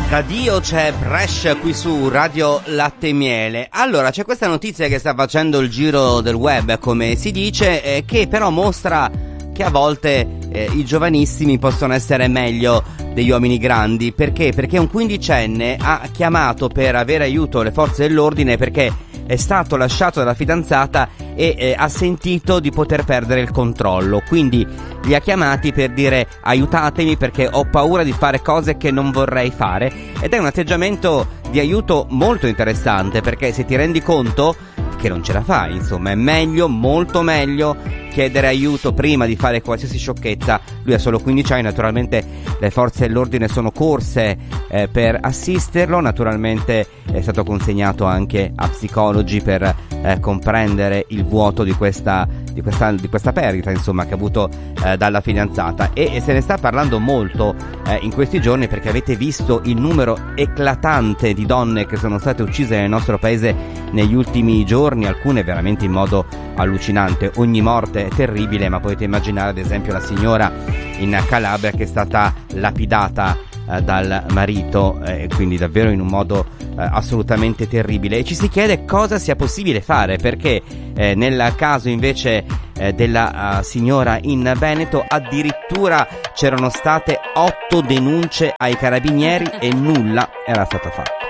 Da Dio c'è Brescia qui su Radio Latte e Miele. Allora, c'è questa notizia che sta facendo il giro del web, come si dice, che però mostra che a volte i giovanissimi possono essere meglio degli uomini grandi. Perché? Perché un quindicenne ha chiamato per avere aiuto le forze dell'ordine perché è stato lasciato dalla fidanzata e ha sentito di poter perdere il controllo, quindi li ha chiamati per dire: aiutatemi perché ho paura di fare cose che non vorrei fare. Ed è un atteggiamento di aiuto molto interessante, perché se ti rendi conto che non ce la fai, insomma, è meglio, molto meglio chiedere aiuto prima di fare qualsiasi sciocchezza. Lui ha solo 15 anni, naturalmente le forze dell'ordine sono corse per assisterlo, naturalmente è stato consegnato anche a psicologi per comprendere il vuoto di questa perdita, insomma, che ha avuto dalla fidanzata. E se ne sta parlando molto in questi giorni, perché avete visto il numero eclatante di donne che sono state uccise nel nostro paese negli ultimi giorni, alcune veramente in modo allucinante. Ogni morte è terribile, ma potete immaginare ad esempio la signora in Calabria che è stata lapidata dal marito, quindi davvero in un modo assolutamente terribile. E ci si chiede cosa sia possibile fare, perché nel caso invece della signora in Veneto addirittura c'erano state 8 denunce ai carabinieri e nulla era stato fatto.